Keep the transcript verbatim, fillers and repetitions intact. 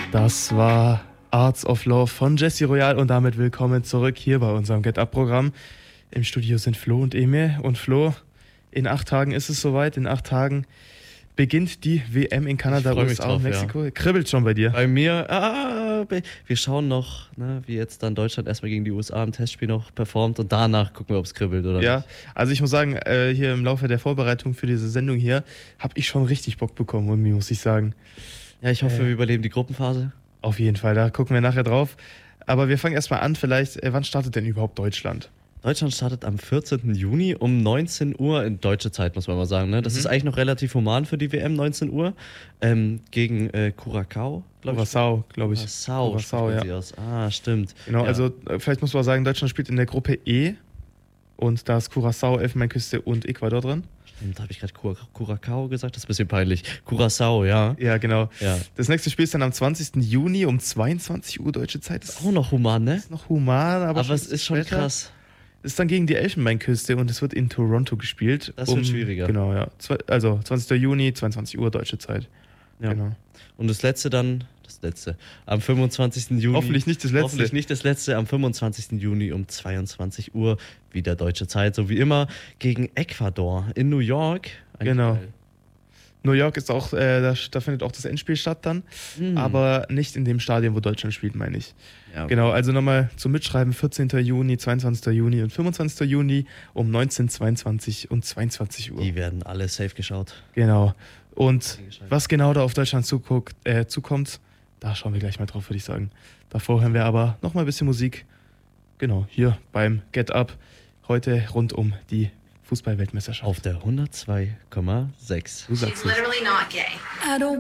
Das war Arts of Love von Jesse Royal und damit willkommen zurück hier bei unserem Get-Up-Programm. Im Studio sind Flo und Emil. Und Flo, in acht Tagen ist es soweit. In acht Tagen beginnt die W M in Kanada, Ich freu U mich S A drauf, und Mexiko. ja. Kribbelt schon bei dir? Bei mir, ah, wir schauen noch, ne, wie jetzt dann Deutschland erstmal gegen die U S A im Testspiel noch performt und danach gucken wir, ob es kribbelt oder Ja, nicht. also ich muss sagen, äh, hier im Laufe der Vorbereitung für diese Sendung hier habe ich schon richtig Bock bekommen, irgendwie, muss ich sagen. Ja, ich hoffe, Äh. wir überleben die Gruppenphase. Auf jeden Fall, da gucken wir nachher drauf. Aber wir fangen erstmal an, vielleicht, äh, wann startet denn überhaupt Deutschland? Deutschland startet am vierzehnten Juni um neunzehn Uhr in deutsche Zeit, muss man mal sagen. Ne? Das Mhm. ist eigentlich noch relativ human für die W M, neunzehn Uhr. Ähm, gegen äh, Curacao, glaube ich. Curaçao, glaube ich. Curacao, Curaçao, spricht man ja. sie aus. Ah, stimmt. Genau, Ja. also äh, vielleicht muss man sagen, Deutschland spielt in der Gruppe E und da ist Curaçao, Elfenbeinküste und Ecuador drin. Stimmt, habe ich gerade Cura- Curacao gesagt? Das ist ein bisschen peinlich. Curaçao, ja. Ja, genau. Ja. Das nächste Spiel ist dann am zwanzigsten Juni um zweiundzwanzig Uhr deutsche Zeit. Das Auch noch human, ne? ist noch human, aber, Aber es ist schon später. krass. Das ist dann gegen die Elfenbeinküste und es wird in Toronto gespielt. Das wird schwieriger. Genau, ja. Zwei- Also zwanzigsten Juni, zweiundzwanzig Uhr deutsche Zeit. Ja. Genau. Und das letzte dann, das letzte, am fünfundzwanzigsten Juni. Hoffentlich nicht das letzte. Hoffentlich nicht das letzte, am fünfundzwanzigsten Juni um zweiundzwanzig Uhr, wieder deutsche Zeit, so wie immer, gegen Ecuador in New York. Eigentlich Genau. geil. New York ist auch, äh, da, da findet auch das Endspiel statt dann, Mhm. aber nicht in dem Stadion, wo Deutschland spielt, meine ich. Ja, okay. Genau, also nochmal zum Mitschreiben, vierzehnten Juni, zweiundzwanzigsten Juni und fünfundzwanzigsten Juni um neunzehn, zweiundzwanzig und zweiundzwanzig Uhr. Die werden alle safe geschaut. Genau. Und Eingeschaltet. was genau da auf Deutschland zuguckt, äh, zukommt, da schauen wir gleich mal drauf, würde ich sagen. Davor hören wir aber nochmal ein bisschen Musik. Genau, hier beim Get Up. Heute rund um die Fußball-Weltmeisterschaft. Auf der hundertzwei Komma sechs. Du sagst He's es. literally not gay. I don't